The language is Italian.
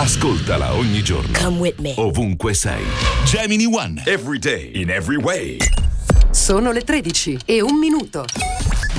Ascoltala ogni giorno. Come with me. Ovunque sei. Gemini One. Every day. In every way. Sono le 13:01.